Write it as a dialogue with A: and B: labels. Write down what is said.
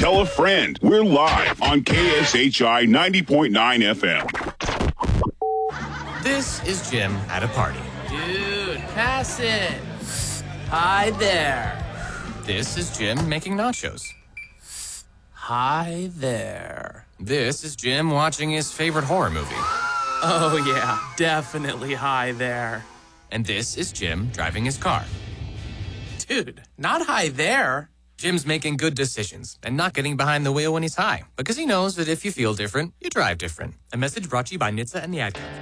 A: Tell a friend. We're live on KSHI 90.9 FM.
B: This is Jim at a party.
C: Dude, pass it. Hi there.
B: This is Jim making nachos.
C: Hi there.
B: This is Jim watching his favorite horror movie.
C: Oh yeah, definitely hi there.
B: And this is Jim driving his car.
C: Dude, not hi there.
B: Jim's making good decisions and not getting behind the wheel when he's high, because he knows that if you feel different, you drive different. A message brought to you by NHTSA and the Ad Council.